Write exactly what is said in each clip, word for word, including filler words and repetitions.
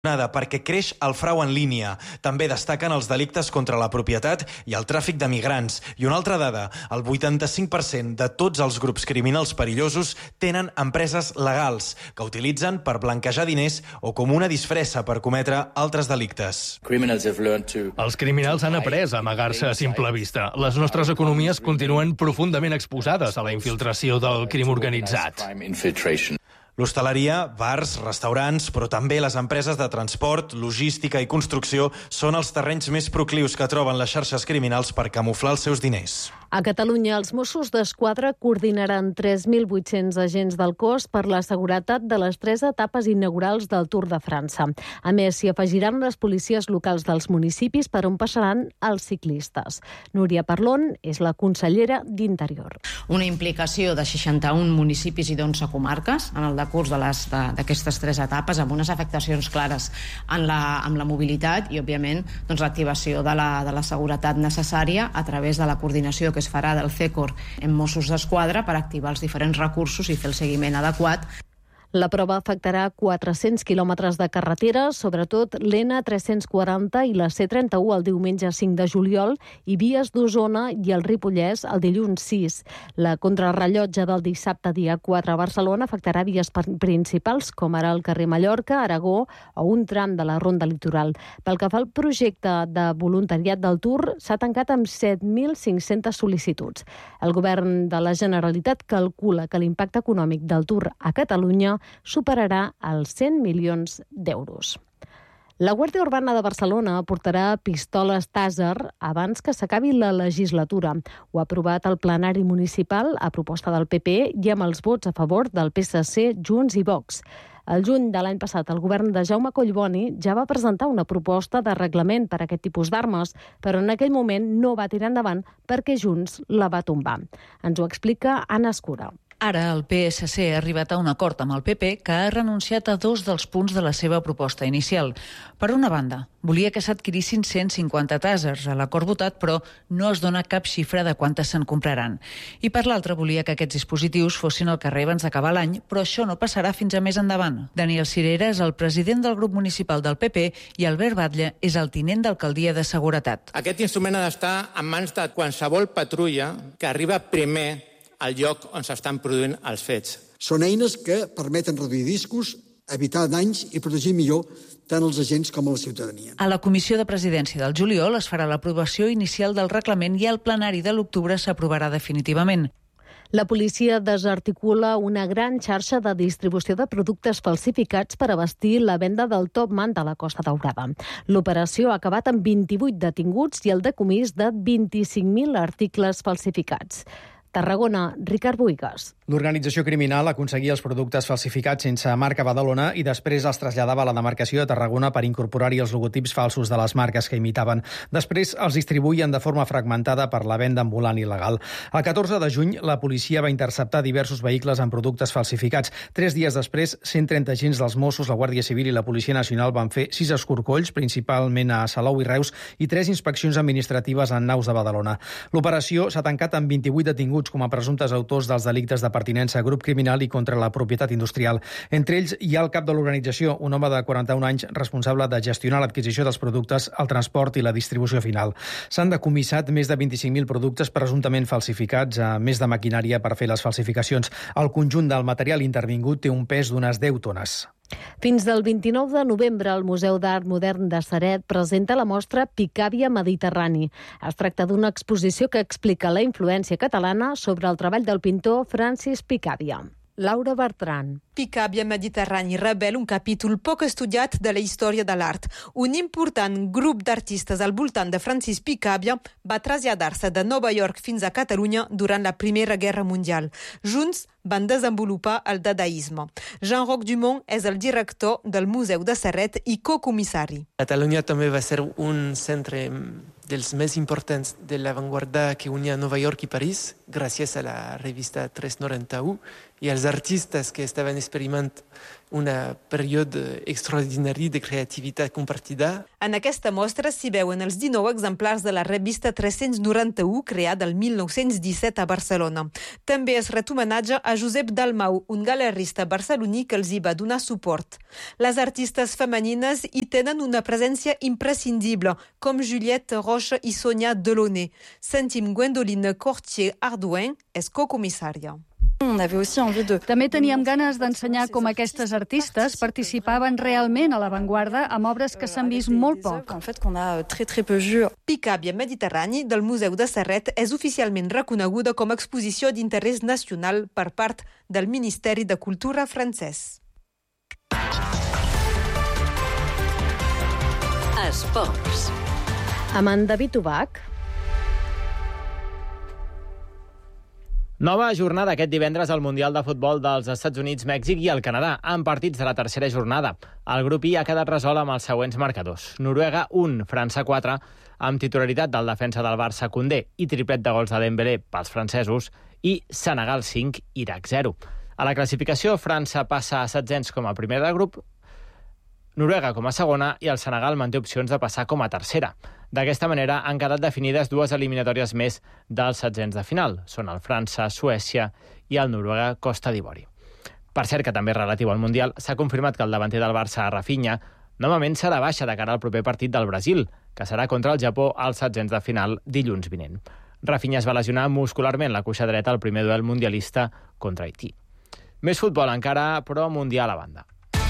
perquè creix el frau en línia. També destaquen els delictes contra la propietat i el tràfic de migrants. I una altra dada, el vuitanta-cinc per cent de tots els grups criminals perillosos tenen empreses legals que utilitzen per blanquejar diners o com una disfressa per cometre altres delictes. Els criminals han après a amagar-se a simple vista. Les nostres economies continuen profundament exposades a la infiltració del crim organitzat. L'hostaleria, bars, restaurants, però també les empreses de transport, logística i construcció són els terrenys més proclius que troben les xarxes criminals per camuflar els seus diners. A Catalunya, els Mossos d'Esquadra coordinaran tres mil vuit-cents agents del cos per la seguretat de les tres etapes inaugurals del Tour de França. A més, s'hi afegiran les policies locals dels municipis per on passaran els ciclistes. Núria Parlon és la consellera d'Interior. Una implicació de seixanta-un municipis i d'onze comarques en el decurs d'aquestes tres etapes, amb unes afectacions clares en la, en la mobilitat i, òbviament, doncs, l'activació de la, de la seguretat necessària a través de la coordinació que es farà del C E C O R en Mossos d'Esquadra per activar els diferents recursos i fer el seguiment adequat. La prova afectarà quatre-cents quilòmetres de carretera, sobretot l'N tres-cents quaranta i la C trenta-u el diumenge cinc de juliol i vies d'Osona i el Ripollès el dilluns sis. La contrarrellotge del dissabte dia quatre a Barcelona afectarà vies principals com ara el carrer Mallorca, Aragó o un tram de la Ronda Litoral. Pel que fa al projecte de voluntariat del Tour, s'ha tancat amb set mil cinc-centes sol·licituds. El govern de la Generalitat calcula que l'impacte econòmic del Tour a Catalunya superarà els cent milions d'euros. La Guàrdia Urbana de Barcelona portarà pistoles Taser abans que s'acabi la legislatura. Ho ha aprovat el plenari municipal a proposta del P P i amb els vots a favor del P S C, Junts i Vox. El juny de l'any passat, el govern de Jaume Collboni ja va presentar una proposta de reglament per a aquest tipus d'armes, però en aquell moment no va tirar endavant perquè Junts la va tombar. Ens ho explica Anna Escura. Ara el P S C ha arribat a un acord amb el P P que ha renunciat a dos dels punts de la seva proposta inicial. Per una banda, volia que s'adquirissin cent cinquanta tasers a l'acord votat, però no es dona cap xifra de quantes se'n compraran. I per l'altra, volia que aquests dispositius fossin al carrer abans d'acabar l'any, però això no passarà fins a més endavant. Daniel Cirera és el president del grup municipal del P P i Albert Batlle és el tinent d'alcaldia de Seguretat. Aquest instrument ha d'estar en mans de qualsevol patrulla que arriba primer al lloc on s'estan produint els fets. Són eines que permeten reduir riscos, evitar danys i protegir millor tant els agents com a la ciutadania. A la Comissió de Presidència del juliol es farà l'aprovació inicial del reglament i al plenari de l'octubre s'aprovarà definitivament. La policia desarticula una gran xarxa de distribució de productes falsificats per abastir la venda del Top Man de la Costa Daurada. L'operació ha acabat amb vint-i-vuit detinguts i el decomís de vint-i-cinc mil articles falsificats. Tarragona, Ricard Boigas. L'organització criminal aconseguia els productes falsificats sense marca Badalona i després els traslladava a la demarcació de Tarragona per incorporar-hi els logotips falsos de les marques que imitaven. Després els distribuïen de forma fragmentada per la venda ambulant il·legal. El catorze de juny, la policia va interceptar diversos vehicles amb productes falsificats. Tres dies després, cent trenta agents dels Mossos, la Guàrdia Civil i la Policia Nacional van fer sis escorcolls, principalment a Salou i Reus, i tres inspeccions administratives en naus de Badalona. L'operació s'ha tancat amb vint-i-vuit detinguts com a presumptes autors dels delictes de pertinença a grup criminal i contra la propietat industrial. Entre ells hi ha el cap de l'organització, un home de quaranta-un anys responsable de gestionar l'adquisició dels productes, el transport i la distribució final. S'han decomissat més de vint-i-cinc mil productes presumptament falsificats, a més de maquinària per fer les falsificacions. El conjunt del material intervingut té un pes d'unes deu tones. Fins del vint-i-nou de novembre, el Museu d'Art Modern de Ceret presenta la mostra Picàvia Mediterrani. Es tracta d'una exposició que explica la influència catalana sobre el treball del pintor Francis Picàvia. Laura Bertran. Picàvia Mediterrani revela un capítol poc estudiat de la història de l'art. Un important grup d'artistes al voltant de Francis Picàvia va traslladar-se de Nova York fins a Catalunya durant la Primera Guerra Mundial. Junts van desenvolupar el dadaisme. Jean-Roch Dumont és el director del Museu de Ceret i cocomissari. Catalunya també va ser un centre dels més importants de l'avantguarda que unia Nova York i París, gràcies a la revista tres noranta-u i els artistes que estaven experimentant un període extraordinari de creativitat compartida. En aquesta mostra s'hi veuen els dinou exemplars de la revista tres-cents noranta-u, creada el mil nou-cents disset a Barcelona. També es ret homenatge a Josep Dalmau, un galerista barceloní que els hi va donar suport. Les artistes femenines hi tenen una presència imprescindible, com Juliette Roche i Sonia Delaunay. Sentim Gwendoline Cortier-Ardouin, és cocomissària. També teníem ganes d'ensenyar com aquestes artistes participaven realment a l'avantguarda amb obres que s'han vist molt poc. Picàbia Mediterrani del Museu de Serret és oficialment reconeguda com a exposició d'interès nacional per part del Ministeri de Cultura francès. Esports. Amb en David Ubach. Nova jornada aquest divendres al Mundial de Futbol dels Estats Units, Mèxic i el Canadà, amb partits de la tercera jornada. El grup I ha quedat resolt amb els següents marcadors. Noruega un, França quatre, amb titularitat del defensa del Barça Koundé i triplet de gols de Dembélé pels francesos, i Senegal cinc, Iraq zero. A la classificació, França passa a setzents com a primer de grup, Noruega com a segona i el Senegal manté opcions de passar com a tercera. D'aquesta manera han quedat definides dues eliminatòries més dels setzents de final. Són el França-Suècia i el Noruega-Costa d'Ivori. Per cert, que també relatiu al Mundial, s'ha confirmat que el davanter del Barça, Rafinha, novament serà baixa de cara al proper partit del Brasil, que serà contra el Japó als setzents de final dilluns vinent. Rafinha es va lesionar muscularment la cuixa dreta al primer duel mundialista contra Haití. Més futbol encara, però mundial a banda.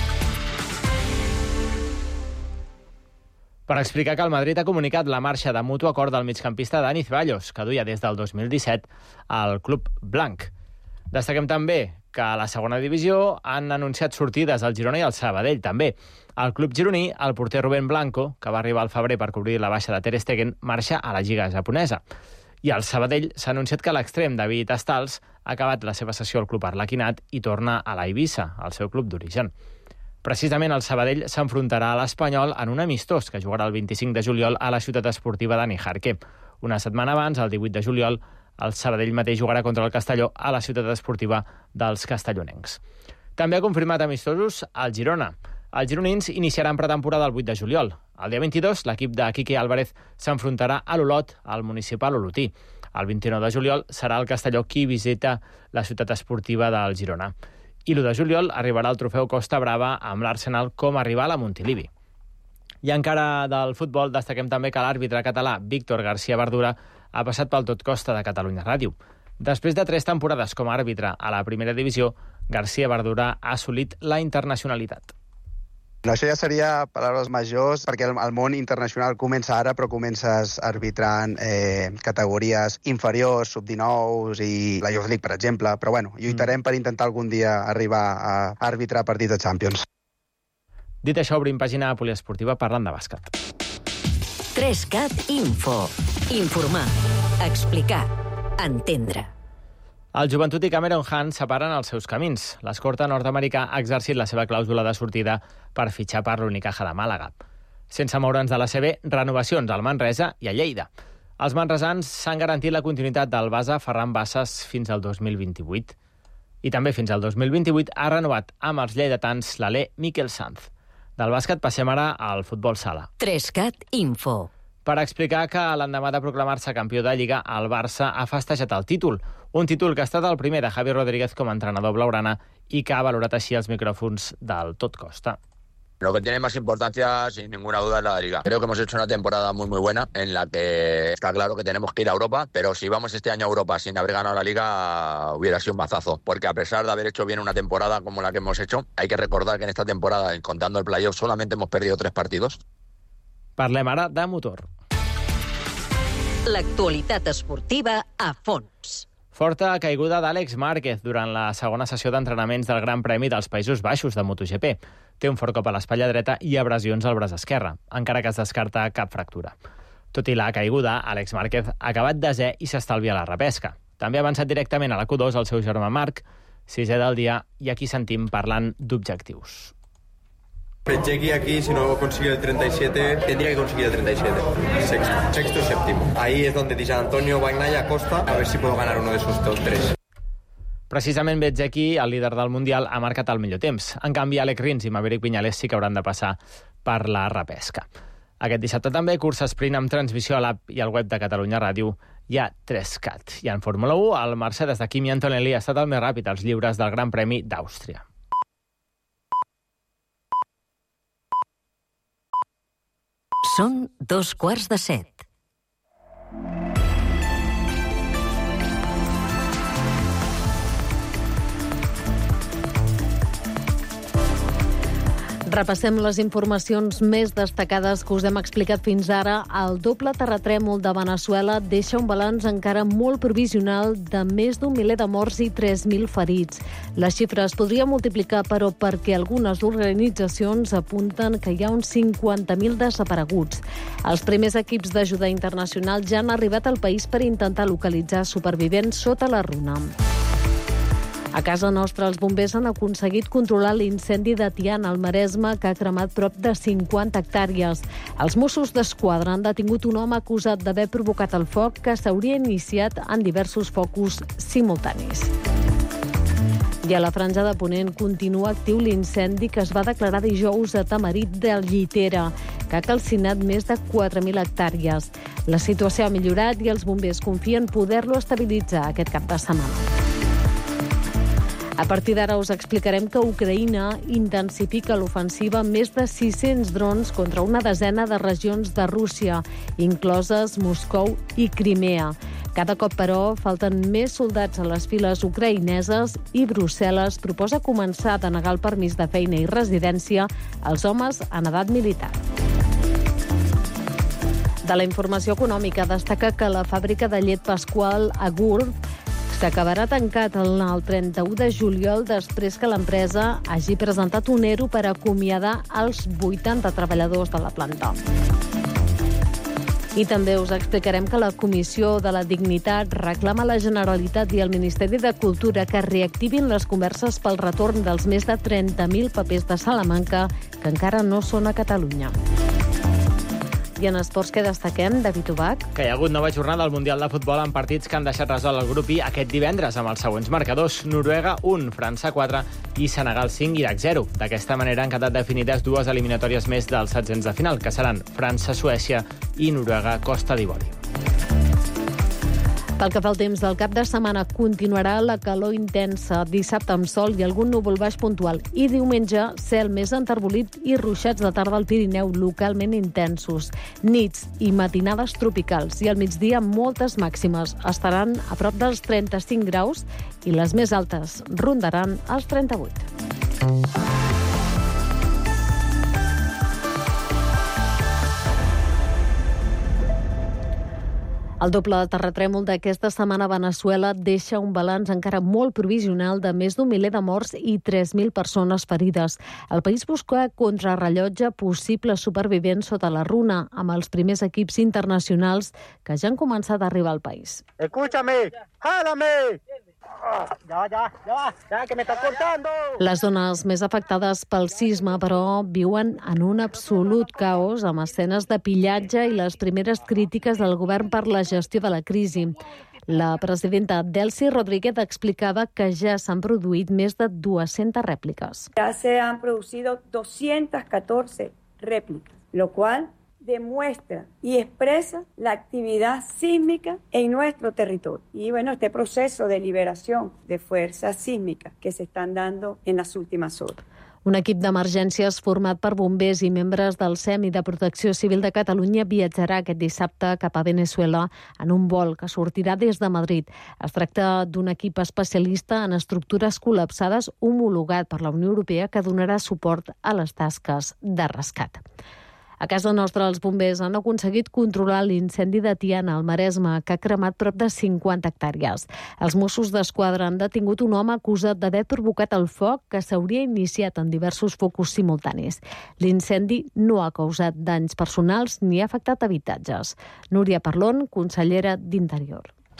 Per explicar que el Madrid ha comunicat la marxa de mutu acord del migcampista Dani Ceballos, que duia des del dos mil disset al club blanc. Destaquem també que a la segona divisió han anunciat sortides al Girona i al Sabadell, també. Al club gironí, el porter Rubén Blanco, que va arribar al febrer per cobrir la baixa de Ter Stegen, marxa a la lliga japonesa. I al Sabadell s'ha anunciat que l'extrem David Astals ha acabat la seva sessió al club arlequinat i torna a la Eivissa, al seu club d'origen. Precisament el Sabadell s'enfrontarà a l'Espanyol en un amistós que jugarà el vint-i-cinc de juliol a la ciutat esportiva de Nijarque. Una setmana abans, el divuit de juliol, el Sabadell mateix jugarà contra el Castelló a la ciutat esportiva dels castellonencs. També ha confirmat amistosos al Girona. Els gironins iniciaran pretemporada el vuit de juliol. El dia vint-i-dos, l'equip de Quique Álvarez s'enfrontarà a l'Olot, al municipal olotí. El vint-i-nou de juliol serà el Castelló qui visita la ciutat esportiva del Girona. I l'u de juliol arribarà el trofeu Costa Brava amb l'Arsenal com a rival a Montilivi. I encara del futbol destaquem també que l'àrbitre català Víctor García Verdura ha passat pel Tot Costa de Catalunya Ràdio. Després de tres temporades com a àrbitre a la primera divisió, García Verdura ha assolit la internacionalitat. No, això ja seria paraules majors, perquè el, el món internacional comença ara, però comences arbitrant eh, categories inferiors, sub dinou i la Youth League, per exemple. Però bueno, lluitarem mm. per intentar algun dia arribar a arbitrar partits de Champions. Dit això, obrim pàgina poliesportiva parlant de bàsquet. tres cat Info. Informar, explicar, entendre. El Joventut i Cameron Hunt separen els seus camins. L'escorta nord-americà ha exercit la seva clàusula de sortida per fitxar per l'Unicaja de Màlaga. Sense moure'ns de la C B, renovacions al Manresa i a Lleida. Els manresans s'han garantit la continuïtat del base Ferran Bassas fins al dos mil vint-i-vuit. I també fins al dos mil vint-i-vuit ha renovat amb els lleidatans l'alè Miquel Sanz. Del bàsquet passem ara al futbol sala. tres cat Info. Per explicar que l'endemà de proclamar-se campió de Lliga, el Barça ha festejat el títol. Un títol que ha estat el primer de Javi Rodríguez com a entrenador blaugrana i que ha valorat així els micròfons del Tot Costa. Lo que tiene más importancia, sin ninguna duda, es la Liga. Creo que hemos hecho una temporada muy, muy buena, en la que está claro que tenemos que ir a Europa, pero si vamos este año a Europa sin haber ganado la Liga, hubiera sido un mazazo. Porque a pesar de haber hecho bien una temporada como la que hemos hecho, hay que recordar que en esta temporada, contando el playoff, solamente hemos perdido tres partidos. Parlem ara de motor. L'actualitat esportiva a fons. Forta caiguda d'Àlex Márquez durant la segona sessió d'entrenaments del Gran Premi dels Països Baixos de MotoGP. Té un fort cop a l'espatlla dreta i abrasions al braç esquerre, encara que es descarta cap fractura. Tot i la caiguda, Àlex Márquez ha acabat desè i s'estalvia la repesca. També ha avançat directament a la Q dos el seu germà Marc, sisè del dia, i aquí sentim parlant d'objectius. Chequi aquí, si no consigue el treinta y siete, tendría que conseguir el treinta y siete. Sexto, sexto y séptimo. Ahí es donde dice Antonio, Bagnaia, Costa, a ver si puedo ganar uno de esos dos tres. Precisament Bezzecchi, el líder del Mundial, ha marcat el millor temps. En canvi, Alec Rins i Maverick Viñales sí que hauran de passar per la repesca. Aquest dissabte també, cursa sprint amb transmissió a l'app i al web de Catalunya Ràdio. Hi ha tres cat. I en Fórmula u, el Mercedes de Kimi Antonelli ha estat el més ràpid als lliures del Gran Premi d'Àustria. Són dos quarts de set. Repassem les informacions més destacades que us hem explicat fins ara. El doble terratrèmol de Veneçuela deixa un balanç encara molt provisional de més d'un miler de morts i tres mil ferits. La xifra es podria multiplicar, però, perquè algunes organitzacions apunten que hi ha uns cinquanta mil desapareguts. Els primers equips d'ajuda internacional ja han arribat al país per intentar localitzar supervivents sota la runa. A casa nostra, els bombers han aconseguit controlar l'incendi de Tiana, al Maresme, que ha cremat prop de cinquanta hectàrees. Els Mossos d'Esquadra han detingut un home acusat d'haver provocat el foc, que s'hauria iniciat en diversos focus simultanis. I a la Franja de Ponent continua actiu l'incendi que es va declarar dijous a Tamarit de Llitera, que ha calcinat més de quatre mil hectàrees. La situació ha millorat i els bombers confien poder-lo estabilitzar aquest cap de setmana. A partir d'ara us explicarem que Ucraïna intensifica l'ofensiva amb més de sis-cents drons contra una desena de regions de Rússia, incloses Moscou i Crimea. Cada cop, però, falten més soldats a les files ucraïneses i Brussel·les proposa començar a denegar el permís de feina i residència als homes en edat militar. De la informació econòmica destaca que la fàbrica de llet Pasqual a Gurb s'acabarà tancat el trenta-u de juliol després que l'empresa hagi presentat un E R O per acomiadar els vuitanta treballadors de la planta. I també us explicarem que la Comissió de la Dignitat reclama a la Generalitat i al Ministeri de Cultura que reactivin les converses pel retorn dels més de trenta mil papers de Salamanca que encara no són a Catalunya. I en esports que destaquem, David Ubach? Que hi ha hagut nova jornada al Mundial de Futbol amb partits que han deixat resolt el grup I aquest divendres amb els següents marcadors: Noruega un, França quatre i Senegal cinc, Iraq zero. D'aquesta manera han quedat definides dues eliminatòries més dels setzents de final, que seran França-Suècia i Noruega-Costa d'Ivori. Pel que fa al temps del cap de setmana, continuarà la calor intensa, dissabte amb sol i algun núvol baix puntual, i diumenge cel més enterbolit i ruixats de tarda al Pirineu localment intensos. Nits i matinades tropicals i al migdia moltes màximes. Estaran a prop dels trenta-cinc graus i les més altes rondaran els trenta-vuit. El doble terratrèmol d'aquesta setmana a Veneçuela deixa un balanç encara molt provisional de més d'un miler de morts i tres mil persones ferides. El país busca contrarrellotge possibles supervivents sota la runa, amb els primers equips internacionals que ja han començat a arribar al país. Escúchame, jálame. Ya, ya, ya, ya, que me está cortando. Les zones més afectades pel sisme, però, viuen en un absolut caos, amb escenes de pillatge i les primeres crítiques del govern per la gestió de la crisi. La presidenta Delcy Rodríguez explicava que ja s'han produït més de dues-centes rèpliques. Ya se han producido doscientas catorce réplicas, lo cual demuestra y expresa la actividad sísmica en nuestro territorio. Y bueno, este proceso de liberación de fuerzas sísmicas que se están dando en las últimas horas. Un equip d'emergències format per bombers i membres del S E M i de Protecció Civil de Catalunya viatjarà aquest dissabte cap a Veneçuela en un vol que sortirà des de Madrid. Es tracta d'un equip especialista en estructures col·lapsades homologat per la Unió Europea que donarà suport a les tasques de rescat. A casa nostra, els bombers han aconseguit controlar l'incendi de Tiana, al Maresme, que ha cremat prop de cinquanta hectàrees. Els Mossos d'Esquadra han detingut un home acusat d'haver provocat el foc que s'hauria iniciat en diversos focus simultanis. L'incendi no ha causat danys personals ni ha afectat habitatges. Núria Parlon, consellera d'Interior.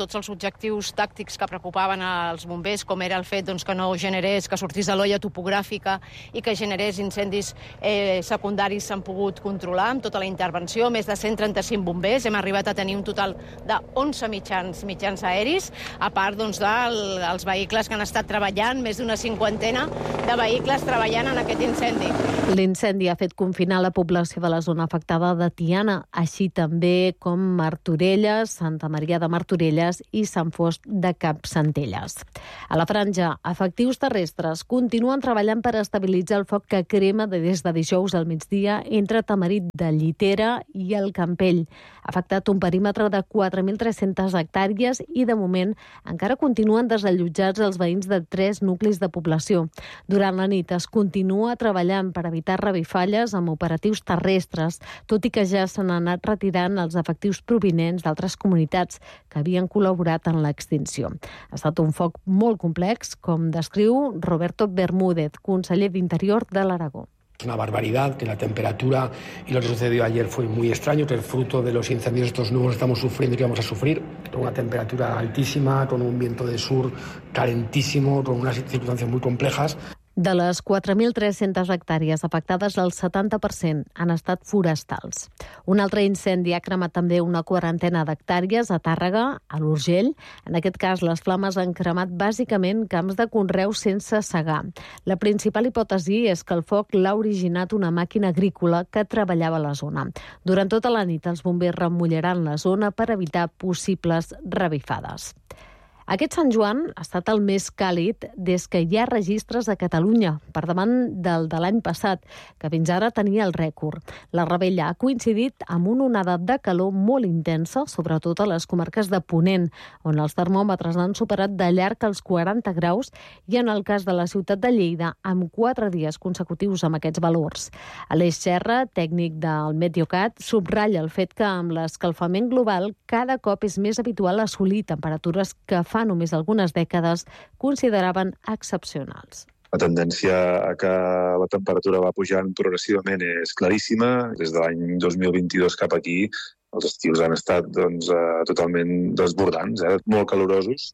tots els objectius tàctics que preocupaven als bombers, com era el fet doncs, que no generés, que sortís de l'olla topogràfica i que generés incendis eh, secundaris, s'han pogut controlar amb tota la intervenció. Més de cent trenta-cinc bombers, hem arribat a tenir un total de onze mitjans, mitjans aeris, a part doncs, dels vehicles que han estat treballant, més d'una cinquantena de vehicles treballant en aquest incendi. L'incendi ha fet confinar la població de la zona afectada de Tiana, així també com Martorelles, Santa Maria de Martorelles i Sant Fost de Capcentelles. A la franja, efectius terrestres continuen treballant per estabilitzar el foc que crema des de dijous al migdia entre Tamarit de Llitera i el Campell. Ha afectat un perímetre de quatre mil tres-centes hectàrees i, de moment, encara continuen desallotjats els veïns de tres nuclis de població. Durant la nit es continua treballant per evitar revifalles amb operatius terrestres, tot i que ja s'han anat retirant els efectius provinents d'altres comunitats que havien col·laborat en l'extinció. Ha estat un foc molt complex, com descriu Roberto Bermúdez, conseller d'Interior de l'Aragó. Es una barbaridad que la temperatura y lo que sucedió ayer fue muy extraño, que el fruto de los incendios estos nuevos estamos sufriendo y que vamos a sufrir, con una temperatura altísima, con un viento de sur calentísimo, con unas circunstancias muy complejas. De les quatre mil tres-centes hectàrees afectades, el setanta per cent han estat forestals. Un altre incendi ha cremat també una quarantena d'hectàrees a Tàrrega, a l'Urgell. En aquest cas, les flames han cremat bàsicament camps de conreu sense segar. La principal hipòtesi és que el foc l'ha originat una màquina agrícola que treballava a la zona. Durant tota la nit, els bombers remullaran la zona per evitar possibles revifades. Aquest Sant Joan ha estat el més càlid des que hi ha registres a Catalunya, per davant del de l'any passat, que fins ara tenia el rècord. La revetlla ha coincidit amb una onada de calor molt intensa, sobretot a les comarques de Ponent, on els termòmetres han superat de llarg els quaranta graus, i en el cas de la ciutat de Lleida, amb quatre dies consecutius amb aquests valors. Aleix Serra, tècnic del Meteocat, subratlla el fet que amb l'escalfament global cada cop és més habitual assolir temperatures que fa només algunes dècades consideraven excepcionals. La tendència a que la temperatura va pujant progressivament és claríssima. Des de l'any dos mil vint-i-dos cap aquí, els estius han estat doncs, eh, totalment desbordants, eh, molt calorosos,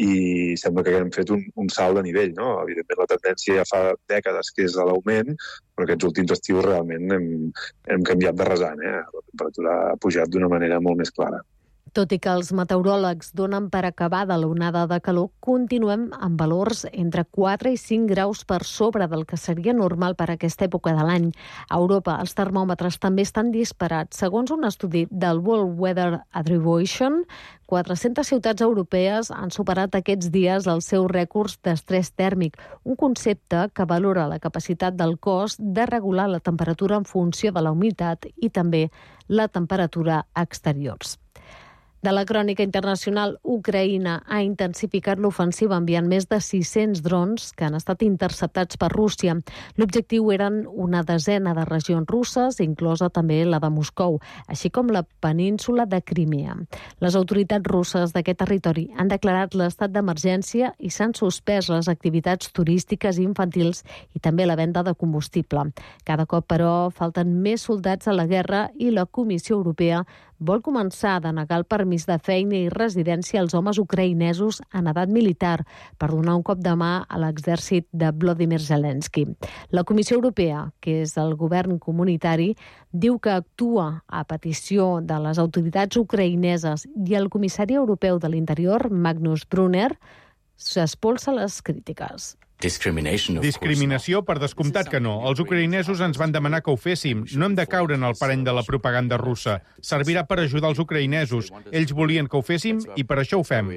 i sembla que hem fet un, un salt de nivell. No? Evidentment, la tendència ja fa dècades que és a l'augment, però aquests últims estius realment hem, hem canviat de rasant. Eh? La temperatura ha pujat d'una manera molt més clara. Tot i que els meteoròlegs donen per acabada l'onada de calor, continuem amb valors entre quatre i cinc graus per sobre del que seria normal per a aquesta època de l'any. A Europa, els termòmetres també estan disparats. Segons un estudi del World Weather Attribution, quatre-centes ciutats europees han superat aquests dies els seus rècords d'estrès tèrmic, un concepte que valora la capacitat del cos de regular la temperatura en funció de la humitat i també la temperatura exteriors. De la crònica internacional, Ucraïna ha intensificat l'ofensiva enviant més de sis-cents drons que han estat interceptats per Rússia. L'objectiu eren una desena de regions russes, inclosa també la de Moscou, així com la península de Crimea. Les autoritats russes d'aquest territori han declarat l'estat d'emergència i s'han suspès les activitats turístiques i infantils i també la venda de combustible. Cada cop, però, falten més soldats a la guerra i la Comissió Europea vol començar a denegar el permís de feina i residència als homes ucraïnesos en edat militar per donar un cop de mà a l'exèrcit de Volodymyr Zelensky. La Comissió Europea, que és el govern comunitari, diu que actua a petició de les autoritats ucraïneses i el comissari europeu de l'Interior, Magnus Brunner, s'espolsa les crítiques. Discriminació, per descomptat que no. Els ucraïnesos ens van demanar que ho féssim. No hem de caure en el parany de la propaganda russa. Servirà per ajudar els ucraïnesos. Ells volien que ho féssim i per això ho fem.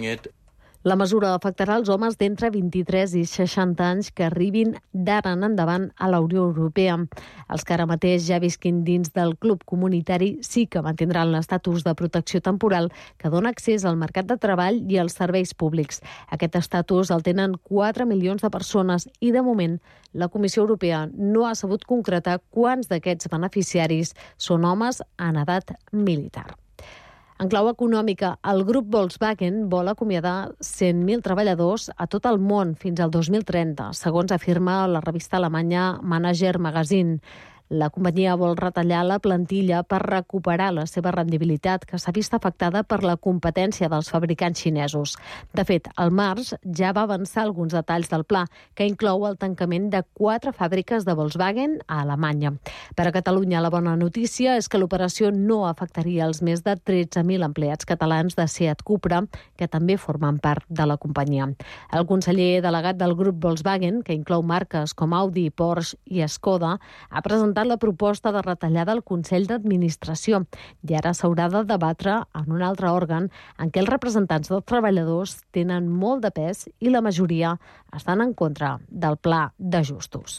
La mesura afectarà els homes d'entre vint-i-tres i seixanta anys que arribin d'ara en endavant a la Unió Europea. Els que ara mateix ja visquin dins del club comunitari sí que mantindran l'estatus de protecció temporal que dona accés al mercat de treball i als serveis públics. Aquest estatus el tenen quatre milions de persones i, de moment, la Comissió Europea no ha sabut concretar quants d'aquests beneficiaris són homes en edat militar. En clau econòmica, el grup Volkswagen vol acomiadar cent mil treballadors a tot el món fins al dos mil trenta, segons afirma la revista alemanya Manager Magazine. La companyia vol retallar la plantilla per recuperar la seva rendibilitat, que s'ha vist afectada per la competència dels fabricants xinesos. De fet, al març ja va avançar alguns detalls del pla, que inclou el tancament de quatre fàbriques de Volkswagen a Alemanya. Per a Catalunya, la bona notícia és que l'operació no afectaria els més de tretze mil empleats catalans de Seat Cupra, que també formen part de la companyia. El conseller delegat del grup Volkswagen, que inclou marques com Audi, Porsche i Skoda, ha presentat la proposta de retallada al Consell d'Administració i ara s'haurà de debatre en un altre òrgan en què els representants dels treballadors tenen molt de pes i la majoria estan en contra del pla d'ajustos.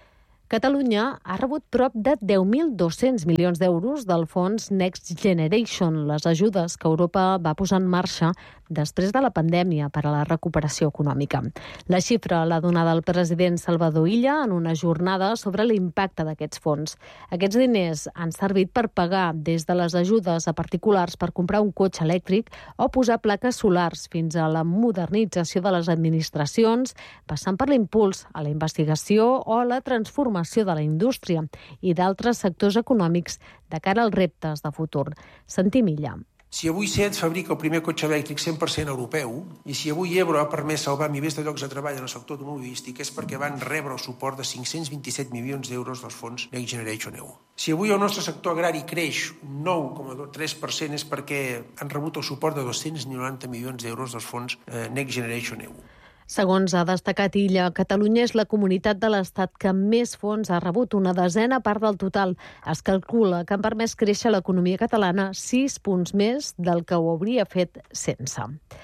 Catalunya ha rebut prop de deu mil dos-cents milions d'euros del fons Next Generation, les ajudes que Europa va posar en marxa després de la pandèmia per a la recuperació econòmica. La xifra l'ha donada el president Salvador Illa en una jornada sobre l'impacte d'aquests fons. Aquests diners han servit per pagar des de les ajudes a particulars per comprar un cotxe elèctric o posar plaques solars fins a la modernització de les administracions, passant per l'impuls a la investigació o a la transformació de la indústria i d'altres sectors econòmics de cara als reptes de futur. Sentim Illa. Si avui Seat fabrica el primer cotxe elèctric cent per cent europeu i si avui Ebro ha permès salvar milers de llocs de treball en el sector automobilístic és perquè van rebre el suport de cinc-cents vint-i-set milions d'euros dels fons Next Generation E U. Si avui el nostre sector agrari creix un nou coma tres per cent és perquè han rebut el suport de dos-cents noranta milions d'euros dels fons Next Generation E U. Segons ha destacat Illa, Catalunya és la comunitat de l'Estat que més fons ha rebut, una desena part del total. Es calcula que han permès créixer l'economia catalana sis punts més del que ho hauria fet sense.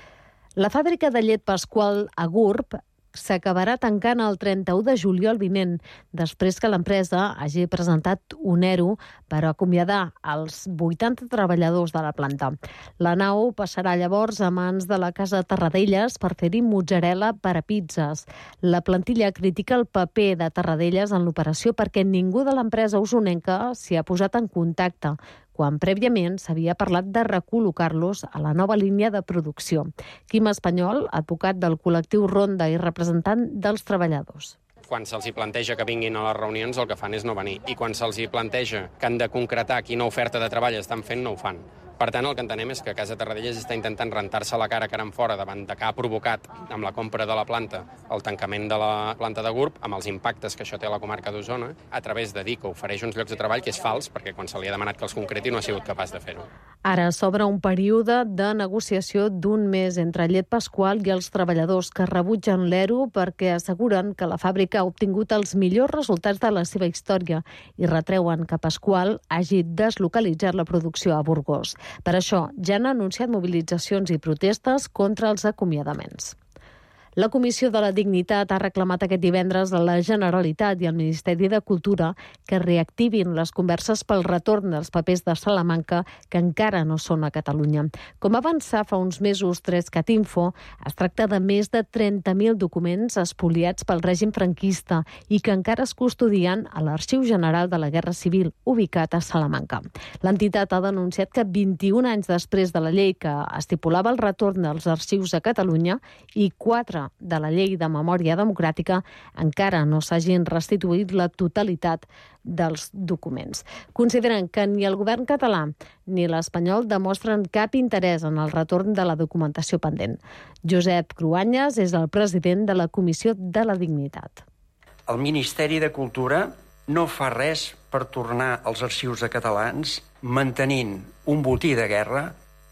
La fàbrica de llet Pasqual a Gurb s'acabarà tancant el trenta-u de juliol vinent, després que l'empresa hagi presentat un E R O per acomiadar els vuitanta treballadors de la planta. La nau passarà llavors a mans de la Casa Tarradellas per fer-hi mozzarella per a pizzas. La plantilla critica el paper de Tarradellas en l'operació perquè ningú de l'empresa usonenca s'hi ha posat en contacte, quan prèviament s'havia parlat de recol·locar-los a la nova línia de producció. Quim Espanyol, advocat del col·lectiu Ronda i representant dels treballadors. Quan se'ls hi planteja que vinguin a les reunions, el que fan és no venir. I quan se'ls hi planteja que han de concretar quina oferta de treball estan fent, no ho fan. Per tant, el que entenem és que Casa Tarradellas està intentant rentar-se la cara cara en fora davant de que ha provocat, amb la compra de la planta, el tancament de la planta de Gurb, amb els impactes que això té a la comarca d'Osona, a través de dir que ofereix uns llocs de treball, que és fals, perquè quan se li ha demanat que els concreti no ha sigut capaç de fer-ho. Ara s'obre un període de negociació d'un mes entre Llet Pasqual i els treballadors que rebutgen l'E R O perquè asseguren que la fàbrica ha obtingut els millors resultats de la seva història i retreuen que Pasqual hagi deslocalitzat la producció a Burgos. Per això, ja han anunciat mobilitzacions i protestes contra els acomiadaments. La Comissió de la Dignitat ha reclamat aquest divendres a la Generalitat i al Ministeri de Cultura que reactivin les converses pel retorn dels papers de Salamanca que encara no són a Catalunya. Com va avançar fa uns mesos Trescat Info, es tracta de més de trenta mil documents espoliats pel règim franquista i que encara es custodien a l'Arxiu General de la Guerra Civil, ubicat a Salamanca. L'entitat ha denunciat que vint-i-un anys després de la llei que estipulava el retorn dels arxius a Catalunya i quatre de la Llei de Memòria Democràtica encara no s'hagin restituït la totalitat dels documents. Consideren que ni el govern català ni l'espanyol demostren cap interès en el retorn de la documentació pendent. Josep Cruanyes és el president de la Comissió de la Dignitat. El Ministeri de Cultura no fa res per tornar als arxius de catalans mantenint un botí de guerra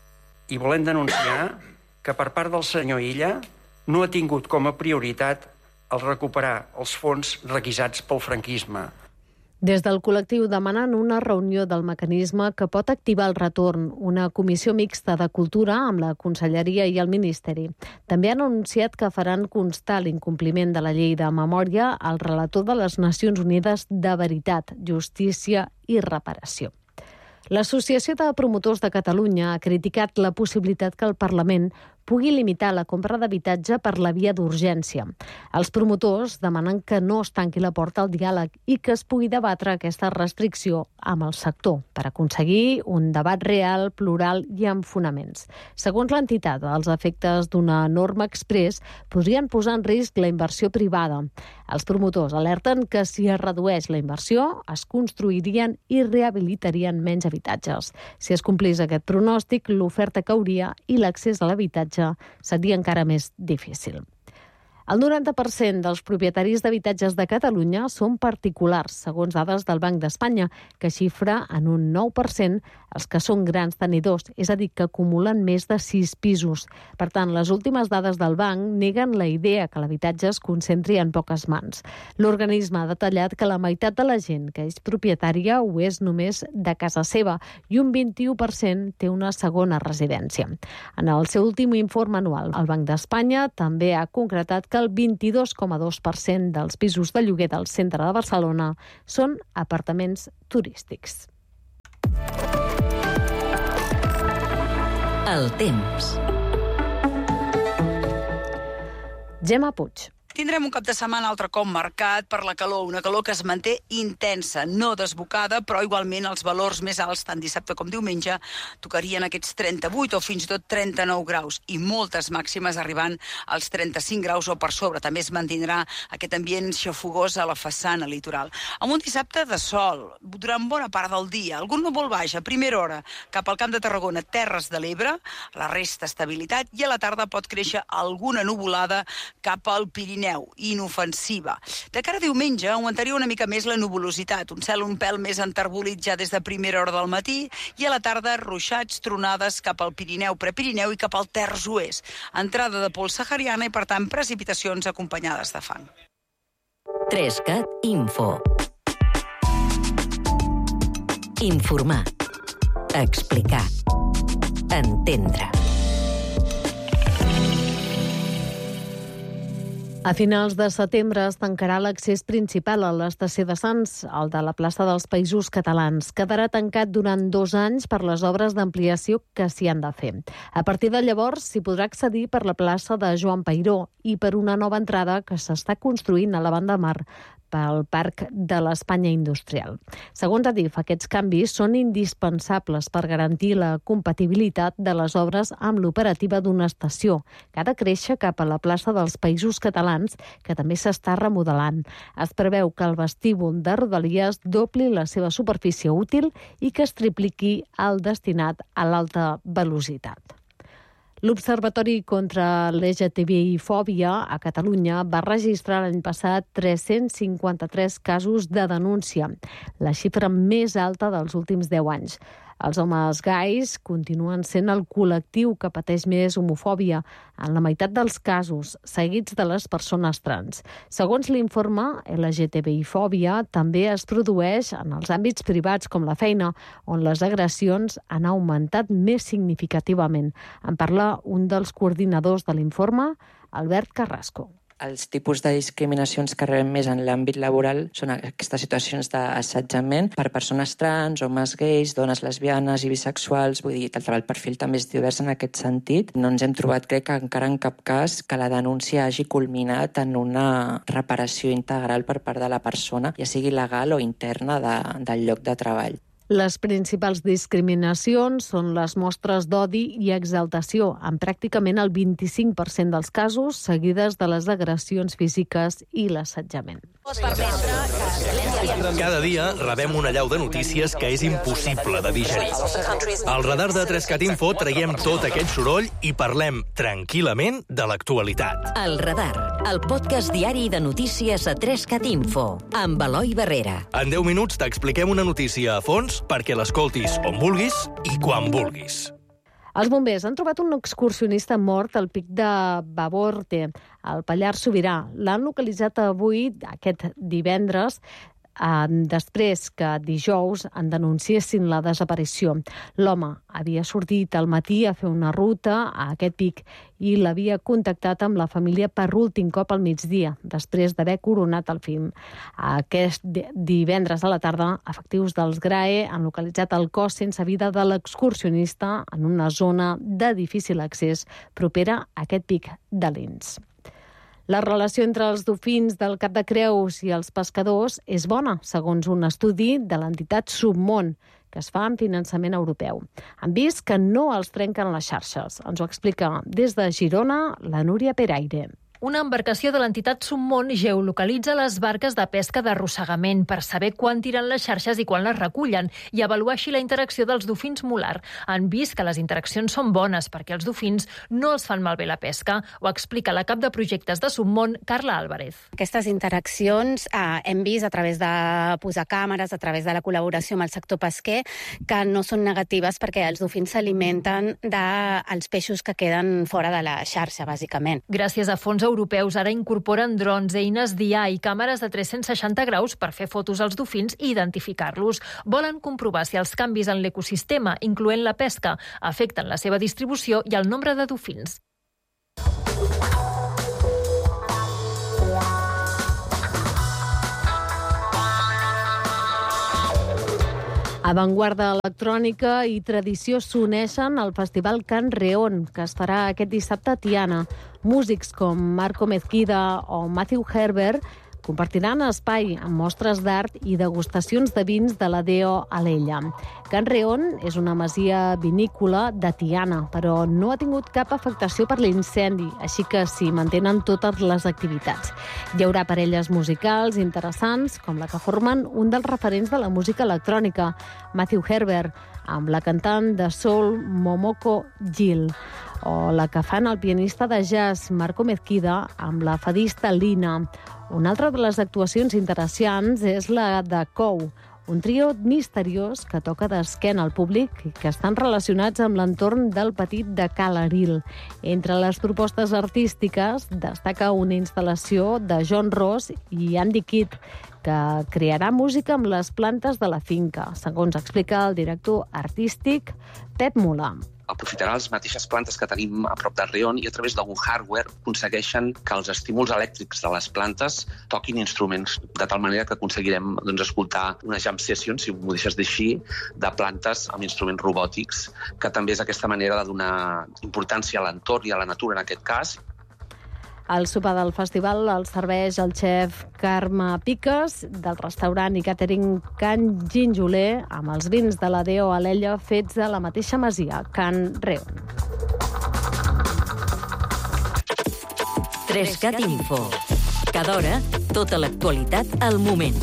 i volem denunciar que per part del senyor Illa no ha tingut com a prioritat el recuperar els fons requisats pel franquisme. Des del col·lectiu demanen una reunió del mecanisme que pot activar el retorn, una comissió mixta de cultura amb la Conselleria i el Ministeri. També han anunciat que faran constar l'incompliment de la llei de memòria al relator de les Nacions Unides de Veritat, Justícia i Reparació. L'Associació de Promotors de Catalunya ha criticat la possibilitat que el Parlament pugui limitar la compra d'habitatge per la via d'urgència. Els promotors demanen que no es tanqui la porta al diàleg i que es pugui debatre aquesta restricció amb el sector per aconseguir un debat real, plural i amb fonaments. Segons l'entitat, els efectes d'una norma exprés podrien posar en risc la inversió privada. Els promotors alerten que si es redueix la inversió, es construirien i rehabilitarien menys habitatges. Si es complís aquest pronòstic, l'oferta cauria i l'accés a l'habitatge seria encara més difícil. El noranta per cent dels propietaris d'habitatges de Catalunya són particulars, segons dades del Banc d'Espanya, que xifra en un nou per cent els que són grans tenidors, és a dir, que acumulen més de sis pisos. Per tant, les últimes dades del banc neguen la idea que l'habitatge es concentri en poques mans. L'organisme ha detallat que la meitat de la gent que és propietària ho és només de casa seva i un vint-i-u per cent té una segona residència. En el seu últim informe anual, el Banc d'Espanya també ha concretat que el vint-i-dos coma dos per cent dels pisos de lloguer del centre de Barcelona són apartaments turístics. El temps. Gemma Puig. Tindrem un cap de setmana altre cop marcat per la calor, una calor que es manté intensa, no desbocada, però igualment els valors més alts, tant dissabte com diumenge, tocarien aquests trenta-vuit o fins i tot trenta-nou graus, i moltes màximes arribant als trenta-cinc graus o per sobre. També es mantindrà aquest ambient xafogós a la façana litoral. Amb un dissabte de sol, durant bona part del dia, algun núvol baix a primera hora cap al Camp de Tarragona, Terres de l'Ebre, la resta estabilitat, i a la tarda pot créixer alguna nuvolada cap al Pirineu, inofensiva. De cara a diumenge augmentaria una mica més la nuvolositat, un cel un pèl més enterbolit ja des de primera hora del matí, i a la tarda ruixats, tronades cap al Pirineu, Prepirineu i cap al terç oest. Entrada de pols sahariana i, per tant, precipitacions acompanyades de fang. Trescat Info. Informar. Explicar. Entendre. A finals de setembre es tancarà l'accés principal a l'estació de Sants, el de la plaça dels Països Catalans. Quedarà tancat durant dos anys per les obres d'ampliació que s'hi han de fer. A partir de llavors s'hi podrà accedir per la plaça de Joan Peiró i per una nova entrada que s'està construint a la banda mar pel Parc de l'Espanya Industrial. Segons Adif, aquests canvis són indispensables per garantir la compatibilitat de les obres amb l'operativa d'una estació, que ha de créixer cap a la plaça dels Països Catalans, que també s'està remodelant. Es preveu que el vestíbul de Rodalies dobli la seva superfície útil i que es tripliqui el destinat a l'alta velocitat. L'Observatori contra l'L G T B I-fòbia a Catalunya va registrar l'any passat tres-cents cinquanta-tres casos de denúncia, la xifra més alta dels últims deu anys. Els homes gais continuen sent el col·lectiu que pateix més homofòbia, en la meitat dels casos, seguits de les persones trans. Segons l'informe, L G T B I-fòbia també es produeix en els àmbits privats com la feina, on les agressions han augmentat més significativament. En parla un dels coordinadors de l'informe, Albert Carrasco. Els tipus de discriminacions que rebem més en l'àmbit laboral són aquestes situacions d'assetjament per persones trans, homes gais, dones lesbianes i bisexuals. Vull dir, el perfil també és divers en aquest sentit. No ens hem trobat, crec, que encara en cap cas que la denúncia hagi culminat en una reparació integral per part de la persona, ja sigui legal o interna de, del lloc de treball. Les principals discriminacions són les mostres d'odi i exaltació, en pràcticament el vint-i-cinc per cent dels casos, seguides de les agressions físiques i l'assetjament. Cada dia rebem una allau de notícies que és impossible de digerir. Al radar de Trescat Info traiem tot aquest soroll i parlem tranquil·lament de l'actualitat. El Radar, el podcast diari de notícies a Trescat Info, amb Eloi Barrera. En deu minuts t'expliquem una notícia a fons perquè l'escoltis on vulguis i quan vulguis. Els bombers han trobat un excursionista mort al pic de Baborte, al Pallars Sobirà. L'han localitzat avui, aquest divendres, després que dijous en denunciessin la desaparició. L'home havia sortit al matí a fer una ruta a aquest pic i l'havia contactat amb la família per últim cop al migdia, després d'haver coronat el film. Aquest divendres a la tarda, efectius dels G R A E han localitzat el cos sense vida de l'excursionista en una zona de difícil accés propera a aquest pic de Lins. La relació entre els dofins del Cap de Creus i els pescadors és bona, segons un estudi de l'entitat Submón, que es fa amb finançament europeu. Han vist que no els trenquen les xarxes. Ens ho explica des de Girona la Núria Peraire. Una embarcació de l'entitat Submón geolocalitza les barques de pesca d'arrossegament per saber quan tiren les xarxes i quan les recullen i avaluar així la interacció dels dofins molar. Han vist que les interaccions són bones perquè els dofins no els fan malbé la pesca. Ho explica la cap de projectes de Submón, Carla Álvarez. Aquestes interaccions eh, hem vist a través de posar càmeres, a través de la col·laboració amb el sector pesquer, que no són negatives perquè els dofins s'alimenten dels peixos que queden fora de la xarxa, bàsicament. Gràcies a fons europeus ara incorporen drons, eines d'I A i càmeres de tres-cents seixanta graus per fer fotos als dofins i identificar-los. Volen comprovar si els canvis en l'ecosistema, incloent la pesca, afecten la seva distribució i el nombre de dofins. Avantguarda electrònica i tradició s'uneixen al Festival Can Reon, que es farà aquest dissabte a Tiana. Músics com Marco Mezquida o Matthew Herbert compartiran espai amb mostres d'art i degustacions de vins de la Deo Alella. Can Reon és una masia vinícola de Tiana, però no ha tingut cap afectació per l'incendi, així que s'hi mantenen totes les activitats. Hi haurà parelles musicals interessants, com la que formen un dels referents de la música electrònica, Matthew Herbert, amb la cantant de soul Momoko Gill, o la que fan el pianista de jazz Marco Mezquida amb la fadista Lina. Una altra de les actuacions interessants és la de Cou, un trio misteriós que toca d'esquena al públic i que estan relacionats amb l'entorn del petit de Calaril. Entre les propostes artístiques destaca una instal·lació de John Ross i Andy Kidd, que crearà música amb les plantes de la finca, segons explica el director artístic Pep Mulà. Aprofitaran les mateixes plantes que tenim a prop del Reon i a través d'algun hardware aconsegueixen que els estímuls elèctrics de les plantes toquin instruments, de tal manera que aconseguirem doncs, escoltar una jam session, si m'ho deixes dir, de plantes amb instruments robòtics, que també és aquesta manera de donar importància a l'entorn i a la natura en aquest cas. El sopar del festival el serveix el xef Carme Piques, del restaurant i catering Can Ginjoler, amb els vins de la Deo Alella fets a la mateixa masia, Can Reon. Trescat Info. Cada hora, tota l'actualitat al moment.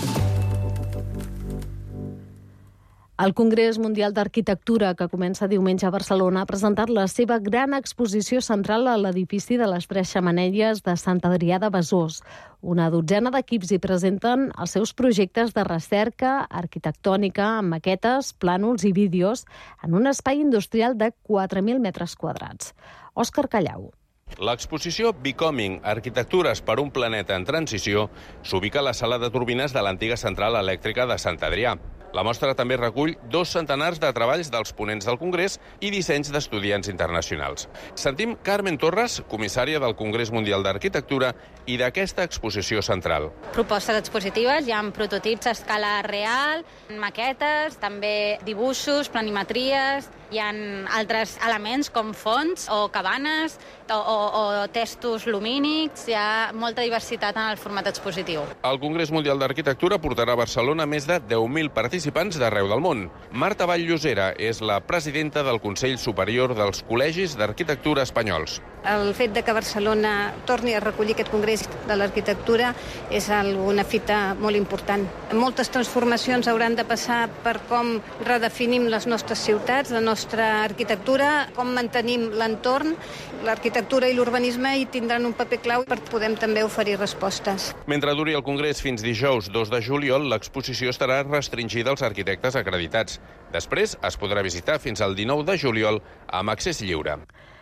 El Congrés Mundial d'Arquitectura, que comença diumenge a Barcelona, ha presentat la seva gran exposició central a l'edifici de les Tres Xemeneies de Sant Adrià de Besòs. Una dotzena d'equips hi presenten els seus projectes de recerca arquitectònica, amb maquetes, plànols i vídeos, en un espai industrial de quatre mil metres quadrats. Òscar Callau. L'exposició Becoming, Arquitectures per un planeta en transició, s'ubica a la sala de turbines de l'antiga central elèctrica de Sant Adrià. La mostra també recull dos centenars de treballs dels ponents del Congrés i dissenys d'estudiants internacionals. Sentim Carmen Torres, comissària del Congrés Mundial d'Arquitectura i d'aquesta exposició central. Propostes expositives, hi ha prototips a escala real, maquetes, també dibuixos, planimetries, hi ha altres elements com fonts o cabanes o, o, o textos lumínics, hi ha molta diversitat en el format expositiu. El Congrés Mundial d'Arquitectura portarà a Barcelona més de deu mil participants d'arreu del món. Marta Vall-Llosera és la presidenta del Consell Superior dels Col·legis d'Arquitectura Espanyols. El fet de que Barcelona torni a recollir aquest Congrés de l'Arquitectura és una fita molt important. Moltes transformacions hauran de passar per com redefinim les nostres ciutats, la nostra arquitectura, com mantenim l'entorn. L'arquitectura i l'urbanisme hi tindran un paper clau per poder també oferir respostes. Mentre duri el Congrés fins dijous dos de juliol, l'exposició estarà restringida als arquitectes acreditats. Després es podrà visitar fins al dinou de juliol amb accés lliure.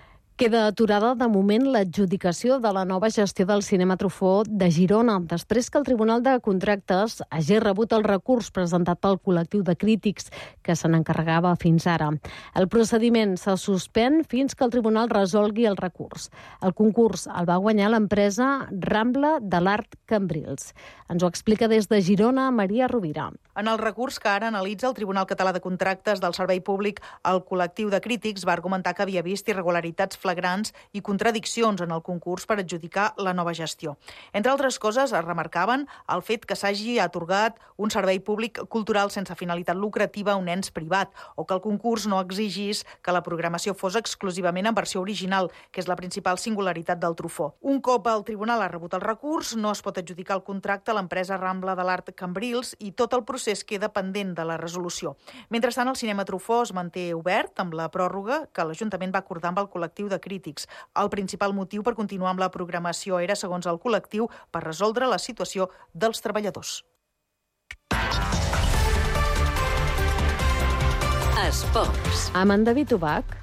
Queda aturada de moment l'adjudicació de la nova gestió del Cinema Truffaut de Girona, després que el Tribunal de Contractes hagi rebut el recurs presentat pel col·lectiu de crítics que se n'encarregava fins ara. El procediment se suspèn fins que el Tribunal resolgui el recurs. El concurs el va guanyar l'empresa Rambla de l'Art Cambrils. Ens ho explica des de Girona Maria Rovira. En el recurs que ara analitza el Tribunal Català de Contractes del Servei Públic, el col·lectiu de crítics va argumentar que havia vist irregularitats flagrants i contradiccions en el concurs per adjudicar la nova gestió. Entre altres coses, es remarcaven el fet que s'hagi atorgat un servei públic cultural sense finalitat lucrativa a un ens privat, o que el concurs no exigís que la programació fos exclusivament en versió original, que és la principal singularitat del Truffaut. Un cop el Tribunal ha rebut el recurs, no es pot adjudicar el contracte a l'empresa Rambla de l'Art Cambrils i tot el procés queda pendent de la resolució. Mentrestant, el Cinema Truffaut es manté obert amb la pròrroga que l'Ajuntament va acordar amb el col·lectiu de crítics. El principal motiu per continuar amb la programació era, segons el col·lectiu, per resoldre la situació dels treballadors. Esports. Amb en David Ubach.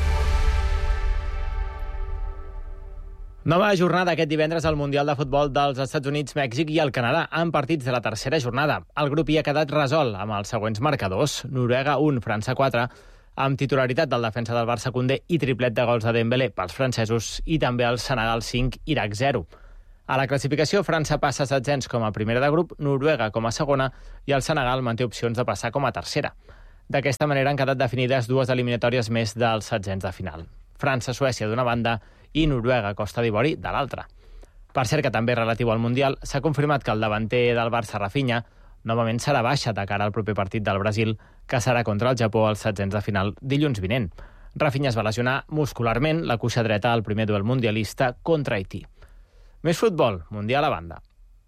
Nova jornada aquest divendres al Mundial de Futbol dels Estats Units, Mèxic i el Canadà, amb partits de la tercera jornada. El grup hi ha quedat resolt amb els següents marcadors: Noruega un, França quatre, amb titularitat del defensa del Barça Koundé i triplet de gols de Dembélé pels francesos, i també el Senegal cinc, Iraq zero. A la classificació, França passa setzents com a primera de grup, Noruega com a segona i el Senegal manté opcions de passar com a tercera. D'aquesta manera han quedat definides dues eliminatòries més dels setzents de final. França-Suècia d'una banda i Noruega-Costa d'Ivori de l'altra. Per cert, que també relatiu al Mundial, s'ha confirmat que el davanter del Barça, Rafinha, novament serà baixa de cara al proper partit del Brasil, que serà contra el Japó als setzents de final dilluns vinent. Rafinha es va lesionar muscularment la cuixa dreta al primer duel mundialista contra Haití. Més futbol, Mundial a banda.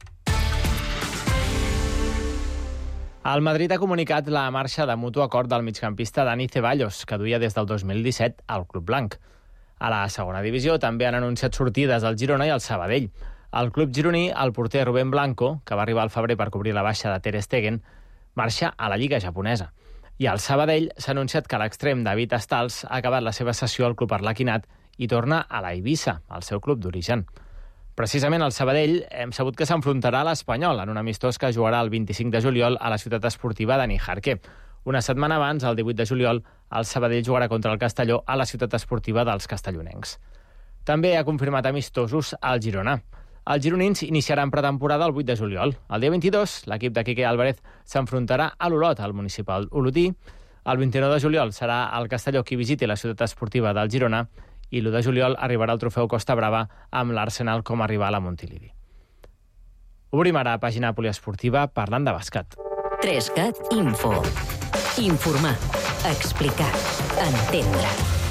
El Madrid ha comunicat la marxa de mutu acord del migcampista Dani Ceballos, que duia des del dos mil disset al Club Blanc. A la segona divisió també han anunciat sortides al Girona i al Sabadell. Al club gironí, el porter Rubén Blanco, que va arribar al febrer per cobrir la baixa de Ter Stegen, marxa a la Lliga japonesa. I al Sabadell s'ha anunciat que l'extrem David Stals ha acabat la seva sessió al club arlequinat i torna a la Eivissa, el seu club d'origen. Precisament al Sabadell hem sabut que s'enfrontarà a l'Espanyol en un amistós que jugarà el vint-i-cinc de juliol a la ciutat esportiva de Nijarque. Una setmana abans, el divuit de juliol, el Sabadell jugarà contra el Castelló a la ciutat esportiva dels castellonencs. També ha confirmat amistosos al Girona. Els gironins iniciaran pretemporada el vuit de juliol. El dia vint-i-dos, l'equip de Quique Álvarez s'enfrontarà a l'Olot, al municipal olotí. El vint-i-nou de juliol serà el Castelló qui visiti la ciutat esportiva del Girona i l'u de juliol arribarà el trofeu Costa Brava amb l'Arsenal com a rival a Montilivi. Obrim ara pàgina poliesportiva parlant de bàsquet. Trescat Info. Informar, explicar, entendre.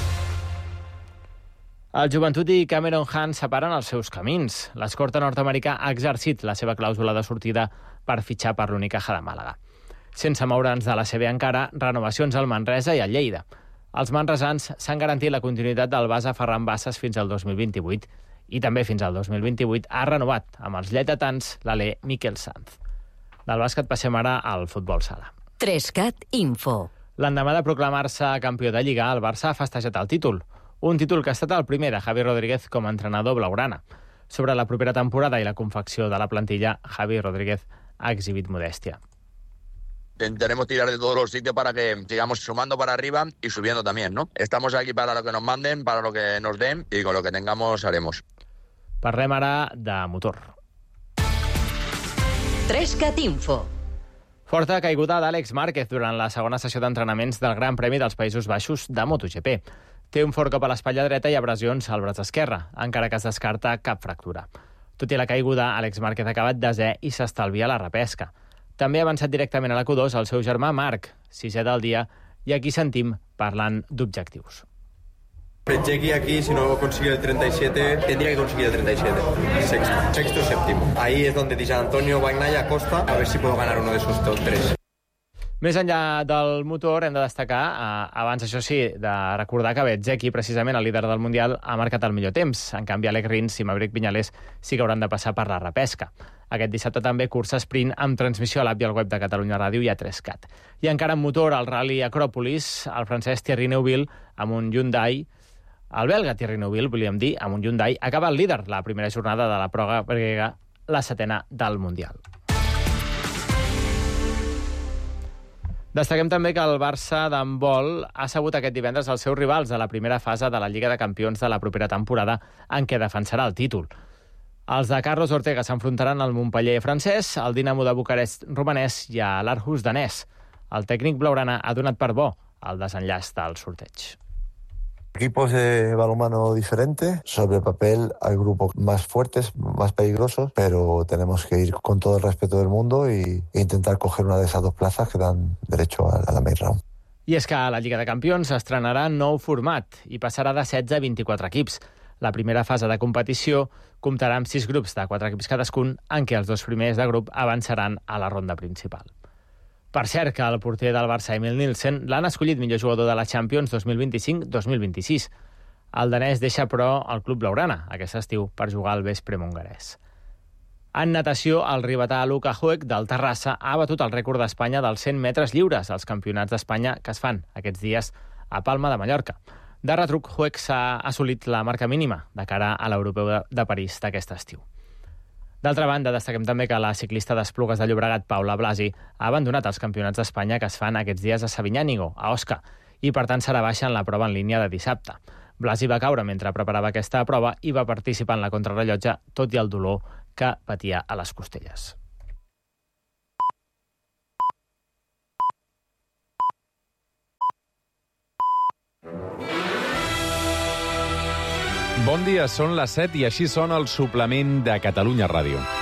El Joventut i Cameron Hunt separen els seus camins. L'escorta nord-americà ha exercit la seva clàusula de sortida per fitxar per l'Unicaja de Màlaga. Sense moure'ns de la C B encara, renovacions al Manresa i al Lleida. Els manresans s'han garantit la continuïtat del base Ferran Bassas fins al dos mil vint-i-vuit i també fins al dos mil vint-i-vuit ha renovat amb els lleidatans l'alè Miquel Sanz. Del bàsquet passem ara al futbol sala. Trescat Info. L'endemà de proclamar-se campió de Lliga, el Barça ha festejat el títol. Un títol que ha estat el primer de Javi Rodríguez com a entrenador blaugrana. Sobre la propera temporada i la confecció de la plantilla, Javi Rodríguez ha exhibit modèstia. Intentaremos tirar de todos los sitios para que sigamos sumando para arriba y subiendo también, ¿no? Estamos aquí para lo que nos manden, para lo que nos den y con lo que tengamos haremos. Parlem ara de motor. Trescat Info. Forta caiguda d'Àlex Márquez durant la segona sessió d'entrenaments del Gran Premi dels Països Baixos de MotoGP. Té un fort cop a l'espatlla dreta i abrasions al braç esquerre, encara que es descarta cap fractura. Tot i la caiguda, Àlex Márquez ha acabat desè i s'estalvia la repesca. També ha avançat directament a la Q dos el seu germà Marc, sisè del dia, i aquí sentim parlant d'objectius. Jackie aquí, si no consigue el treinta y siete, tendría que conseguir el treinta y siete. Sexto, sexto, séptimo. Ahí es donde dice Antonio, Bagnaia, Costa, a ver si puedo ganar uno de esos top tres. Més enllà del motor, hem de destacar, eh, abans això sí, de recordar que Bezzecchi, precisament el líder del Mundial, ha marcat el millor temps. En canvi, Alec Rins i Maverick Viñales sí que hauran de passar per la repesca. Aquest dissabte també cursa sprint amb transmissió a l'app i al web de Catalunya Ràdio i a Trescat. I encara en motor, al Rally Acròpolis, el francès Thierry Neuville, amb un Hyundai, El belga Thierry Neuville, volíem dir, amb un Hyundai, acaba el líder la primera jornada de la prova grega, la setena del Mundial. Destaquem també que el Barça d'handbol ha sabut aquest divendres els seus rivals de la primera fase de la Lliga de Campions de la propera temporada, en què defensarà el títol. Els de Carlos Ortega s'enfrontaran al Montpellier francès, al Dinamo de Bucarest romanès i a l'Aarhus danès. El tècnic blaugrana ha donat per bo el desenllaç del sorteig. Equipos de balonmano diferentes. Sobre el papel hay grupos más fuertes, más peligrosos, pero tenemos que ir con todo el respeto del mundo y, e intentar coger una de esas dos plazas que dan derecho a, a la main round. I és que la Lliga de Campions estrenarà nou format i passarà de setze a vint-i-quatre equips. La primera fase de competició comptarà amb sis grups de quatre equips cadascun, en què els dos primers de grup avançaran a la ronda principal. Per cert, que el porter del Barça, Emil Nielsen, l'han escollit millor jugador de la Champions dos mil vint-i-cinc dos mil vint-i-sis. El danès deixa, però, el club blaugrana aquest estiu per jugar al Veszprém hongarès. En natació, el ribetà Luka Huek del Terrassa ha batut el rècord d'Espanya dels cent metres lliures als campionats d'Espanya que es fan aquests dies a Palma de Mallorca. De retruc, Huek s'ha assolit la marca mínima de cara a l'Europeu de París d'aquest estiu. D'altra banda, destaquem també que la ciclista d'Esplugues de Llobregat, Paula Blasi, ha abandonat els campionats d'Espanya que es fan aquests dies a Sabinyànigo, a Osca, i per tant serà baixa en la prova en línia de dissabte. Blasi va caure mentre preparava aquesta prova i va participar en la contrarrellotge, tot i el dolor que patia a les costelles. Bon dia, són les set i així sona el suplement de Catalunya Ràdio.